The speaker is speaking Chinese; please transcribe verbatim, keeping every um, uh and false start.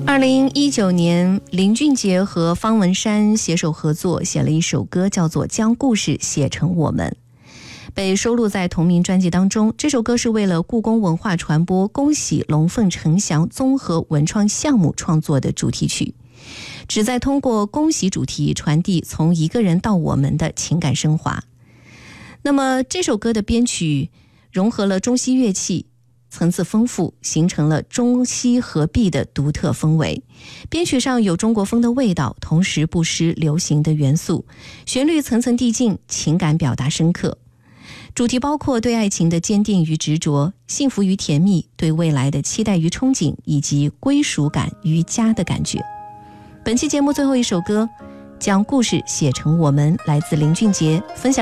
二零一九年，林俊杰和方文山携手合作写了一首歌，叫做《将故事写成我们》，被收录在同名专辑当中。这首歌是为了故宫文化传播恭喜龙凤呈祥综合文创项目创作的主题曲，旨在通过恭喜主题传递从一个人到我们的情感升华。那么这首歌的编曲融合了中西乐器，层次丰富，形成了中西合璧的独特风味。编曲上有中国风的味道，同时不失流行的元素，旋律层层递进，情感表达深刻。主题包括对爱情的坚定与执着，幸福与甜蜜，对未来的期待与憧憬，以及归属感与家的感觉。本期节目最后一首歌，将故事写成我们，来自林俊杰，分享